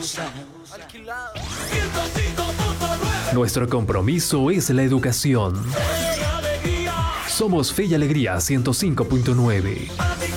Nuestro compromiso es la educación. Somos Fe y Alegría 105.9.